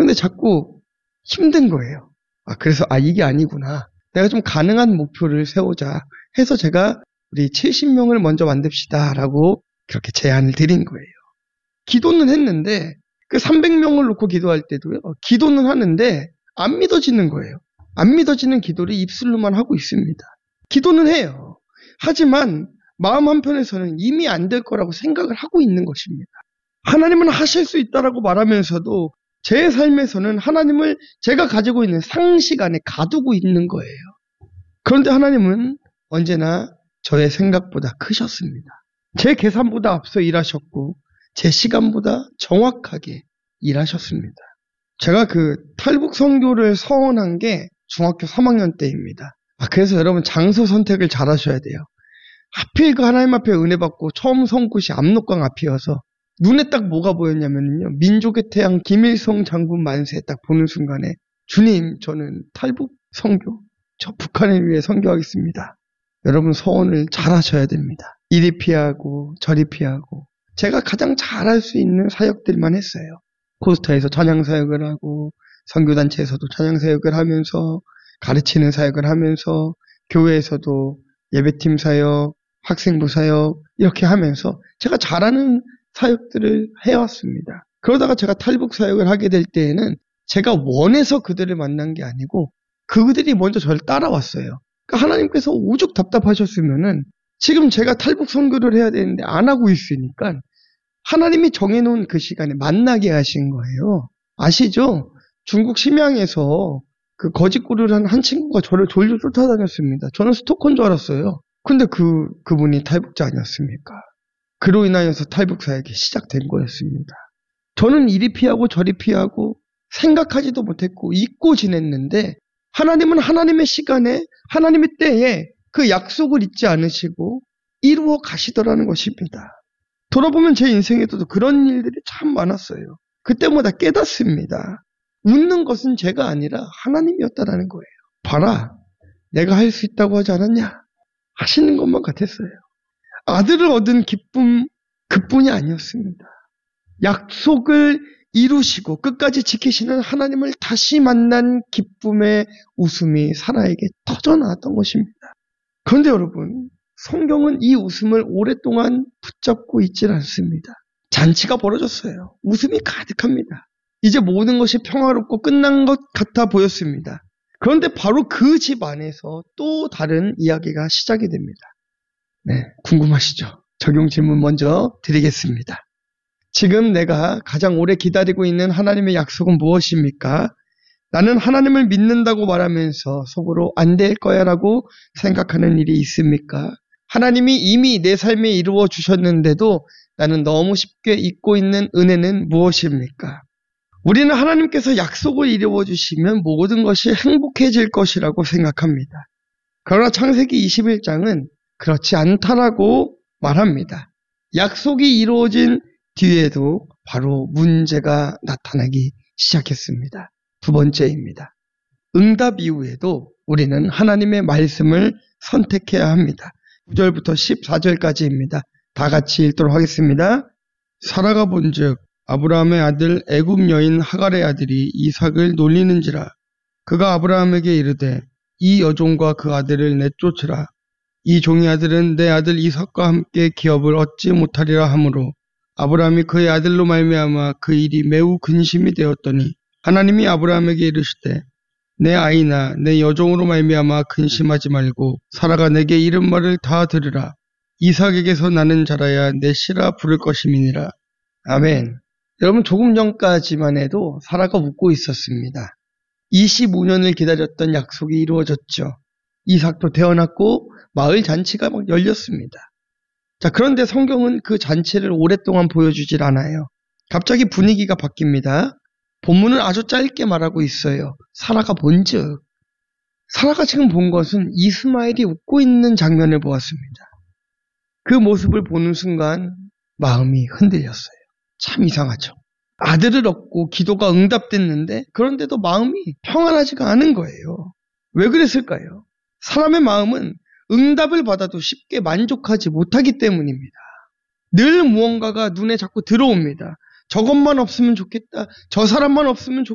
그런데 자꾸 힘든 거예요. 그래서 이게 아니구나. 내가 좀 가능한 목표를 세우자 해서 제가 우리 70명을 먼저 만듭시다 라고 그렇게 제안을 드린 거예요. 기도는 했는데 그 300명을 놓고 기도할 때도요. 기도는 하는데 안 믿어지는 거예요. 안 믿어지는 기도를 입술로만 하고 있습니다. 기도는 해요. 하지만 마음 한편에서는 이미 안 될 거라고 생각을 하고 있는 것입니다. 하나님은 하실 수 있다라고 말하면서도 제 삶에서는 하나님을 제가 가지고 있는 상식 안에 가두고 있는 거예요. 그런데 하나님은 언제나 저의 생각보다 크셨습니다. 제 계산보다 앞서 일하셨고 제 시간보다 정확하게 일하셨습니다. 제가 그 탈북 선교를 서원한 게 중학교 3학년 때입니다. 그래서 여러분 장소 선택을 잘 하셔야 돼요. 하필 그 하나님 앞에 은혜 받고 처음 선 곳이 압록강 앞이어서 눈에 딱 뭐가 보였냐면요. 민족의 태양 김일성 장군 만세 딱 보는 순간에 주님 저는 탈북 선교 저 북한을 위해 선교하겠습니다. 여러분 서원을 잘 하셔야 됩니다. 이리 피하고 저리 피하고 제가 가장 잘할 수 있는 사역들만 했어요. 코스타에서 찬양 사역을 하고 선교단체에서도 찬양 사역을 하면서 가르치는 사역을 하면서 교회에서도 예배팀 사역, 학생부 사역 이렇게 하면서 제가 잘하는 사역들을 해왔습니다. 그러다가 제가 탈북 사역을 하게 될 때에는 제가 원해서 그들을 만난 게 아니고 그들이 먼저 저를 따라왔어요. 그러니까 하나님께서 오죽 답답하셨으면은 지금 제가 탈북 선교를 해야 되는데 안 하고 있으니까 하나님이 정해놓은 그 시간에 만나게 하신 거예요. 아시죠? 중국 심양에서 그 거짓골을 한 한 친구가 저를 졸졸 쫓아다녔습니다. 저는 스토커인 줄 알았어요. 근데 그분이 탈북자 아니었습니까? 그로 인하여서 탈북 사역이 시작된 거였습니다. 저는 이리 피하고 저리 피하고 생각하지도 못했고 잊고 지냈는데 하나님은 하나님의 시간에 하나님의 때에 그 약속을 잊지 않으시고 이루어 가시더라는 것입니다. 돌아보면 제 인생에도 그런 일들이 참 많았어요. 그때마다 깨닫습니다. 웃는 것은 제가 아니라 하나님이었다라는 거예요. 봐라, 내가 할 수 있다고 하지 않았냐? 하시는 것만 같았어요. 아들을 얻은 기쁨 그뿐이 아니었습니다. 약속을 이루시고 끝까지 지키시는 하나님을 다시 만난 기쁨의 웃음이 사라에게 터져나왔던 것입니다. 그런데 여러분, 성경은 이 웃음을 오랫동안 붙잡고 있질 않습니다. 잔치가 벌어졌어요. 웃음이 가득합니다. 이제 모든 것이 평화롭고 끝난 것 같아 보였습니다. 그런데 바로 그 집 안에서 또 다른 이야기가 시작이 됩니다. 네, 궁금하시죠? 적용 질문 먼저 드리겠습니다. 지금 내가 가장 오래 기다리고 있는 하나님의 약속은 무엇입니까? 나는 하나님을 믿는다고 말하면서 속으로 안 될 거야 라고 생각하는 일이 있습니까? 하나님이 이미 내 삶에 이루어 주셨는데도 나는 너무 쉽게 잊고 있는 은혜는 무엇입니까? 우리는 하나님께서 약속을 이루어 주시면 모든 것이 행복해질 것이라고 생각합니다. 그러나 창세기 21장은 그렇지 않다라고 말합니다. 약속이 이루어진 뒤에도 바로 문제가 나타나기 시작했습니다. 두 번째입니다. 응답 이후에도 우리는 하나님의 말씀을 선택해야 합니다. 9절부터 14절까지입니다. 다 같이 읽도록 하겠습니다. 사라가 본즉 아브라함의 아들 애굽 여인 하갈의 아들이 이삭을 놀리는지라. 그가 아브라함에게 이르되 이 여종과 그 아들을 내쫓으라. 이 종의 아들은 내 아들 이삭과 함께 기업을 얻지 못하리라 하므로 아브라함이 그의 아들로 말미암아 그 일이 매우 근심이 되었더니 하나님이 아브라함에게 이르시되 내 아이나 내 여종으로 말미암아 근심하지 말고 사라가 내게 이른 말을 다 들으라. 이삭에게서 나는 자라야 내 씨라 부를 것임이니라. 아멘. 여러분, 조금 전까지만 해도 사라가 웃고 있었습니다. 25년을 기다렸던 약속이 이루어졌죠. 이삭도 태어났고 마을 잔치가 막 열렸습니다. 자, 그런데 성경은 그 잔치를 오랫동안 보여주질 않아요. 갑자기 분위기가 바뀝니다. 본문은 아주 짧게 말하고 있어요. 사라가 본즉. 사라가 지금 본 것은 이스마엘이 웃고 있는 장면을 보았습니다. 그 모습을 보는 순간 마음이 흔들렸어요. 참 이상하죠. 아들을 얻고 기도가 응답됐는데 그런데도 마음이 평안하지가 않은 거예요. 왜 그랬을까요? 사람의 마음은 응답을 받아도 쉽게 만족하지 못하기 때문입니다. 늘 무언가가 눈에 자꾸 들어옵니다. 저것만 없으면 좋겠다. 저 사람만 없으면 좋겠다.